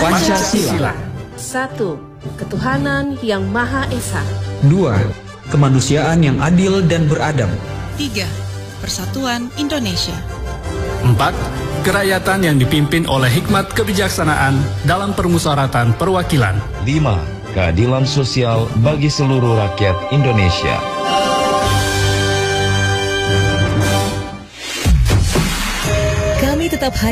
Pancasila. 1. Ketuhanan yang Maha Esa. 2. Kemanusiaan yang adil dan beradab. 3. Persatuan Indonesia. 4. Kerakyatan yang dipimpin oleh hikmat kebijaksanaan dalam permusyawaratan perwakilan. 5. Keadilan sosial bagi seluruh rakyat Indonesia. Kami tetap hadir